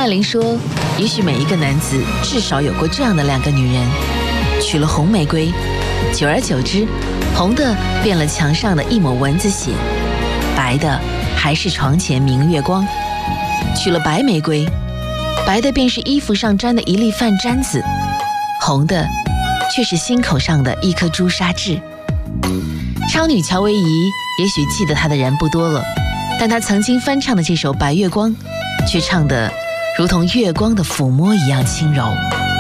爱玲说，也许每一个男子至少有过这样的2个女人，娶了红玫瑰，久而久之，红的变了墙上的一抹蚊子血，白的还是床前明月光；娶了白玫瑰，白的便是衣服上沾的一粒饭粘子，红的却是心口上的一颗朱砂痣。超女乔维怡也许记得她的人不多了，但她曾经翻唱的这首《白月光》，却唱得如同月光的抚摸一样轻柔。